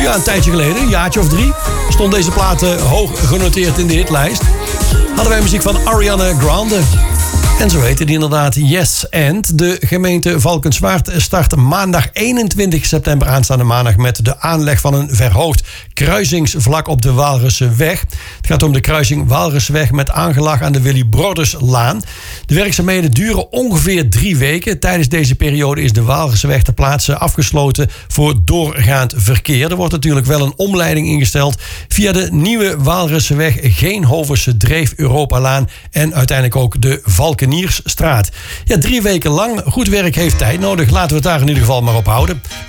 een tijdje geleden, een jaartje of 3... stond deze plaat hoog genoteerd in de hitlijst. Hadden wij muziek van Ariana Grande. En zo heette die inderdaad Yes And. De gemeente Valkenswaard start maandag 21 september aanstaande maandag... met de aanleg van een verhoogd kruisingsvlak op de Walrusseweg. Het gaat om de kruising Walrusweg met aangelag aan de Willy Broderslaan. De werkzaamheden duren ongeveer 3 weken. Tijdens deze periode is de Walrusseweg ter plaatse afgesloten voor doorgaand verkeer. Er wordt natuurlijk wel een omleiding ingesteld via de nieuwe Walrusseweg, Geenhovense Dreef, Europalaan en uiteindelijk ook de Valkeniersstraat. Ja, 3 weken lang. Goed werk heeft tijd nodig. Laten we het daar in ieder geval maar op houden.